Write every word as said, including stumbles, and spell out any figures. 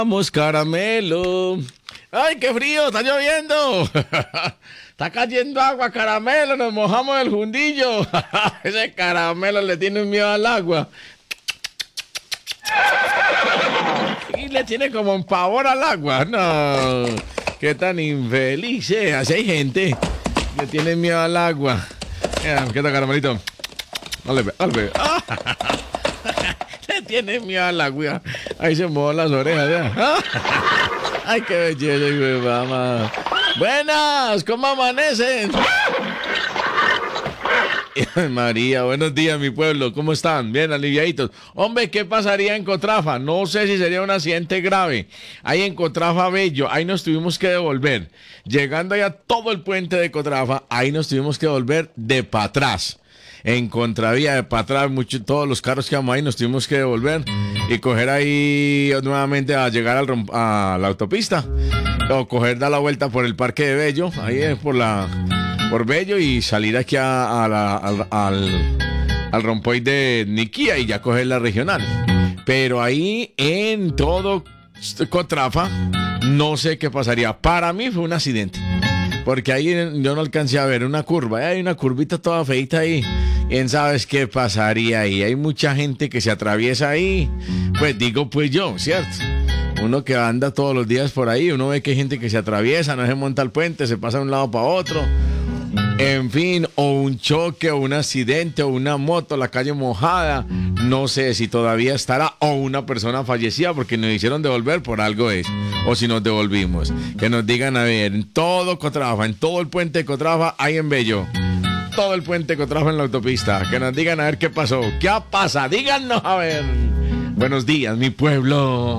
Vamos, caramelo. ¡Ay, qué frío! ¡Está lloviendo! Está cayendo agua, caramelo. Nos mojamos el fundillo. Ese caramelo le tiene miedo al agua. Y le tiene como un pavor al agua. No. Qué tan infeliz. Eh. Así hay gente que tiene miedo al agua. Mira, ¿qué tal, caramelito? Dale, dale. ¡Ah! Le tiene miedo al agua. Ahí se mojan las orejas. ¿Ya? Ay, qué belleza, hijo de mamá. Buenas, ¿cómo amanecen? María, buenos días, mi pueblo. ¿Cómo están? Bien, aliviaditos. Hombre, ¿qué pasaría en Cotrafa? No sé si sería un accidente grave. Ahí en Cotrafa Bello, ahí nos tuvimos que devolver. Llegando allá todo el puente de Cotrafa, ahí nos tuvimos que devolver de para atrás. En contravía de para atrás, mucho, todos los carros que vamos ahí nos tuvimos que devolver y coger ahí nuevamente a llegar al, a la autopista o coger, dar la vuelta por el parque de Bello, ahí es por la por Bello y salir aquí a, a la, al, al, al rompoy de Niquía y ya coger la regional. Pero ahí en todo Cotrafa no sé qué pasaría. Para mí fue un accidente. Porque ahí yo no alcancé a ver una curva. Hay una curvita toda feita ahí. ¿Quién sabes qué pasaría ahí? Hay mucha gente que se atraviesa ahí. Pues digo, pues yo, ¿cierto? Uno que anda todos los días por ahí, uno ve que hay gente que se atraviesa, no se monta al puente, se pasa de un lado para otro. En fin, o un choque, o un accidente, o una moto, la calle mojada. No sé si todavía estará, o una persona fallecida porque nos hicieron devolver por algo es. O si nos devolvimos. Que nos digan, a ver, en todo Cotrafa, en todo el puente de Cotrafa, hay en Bello. Todo el puente de Cotrafa en la autopista. Que nos digan a ver qué pasó. ¿Qué pasa? Díganos a ver. Buenos días, mi pueblo.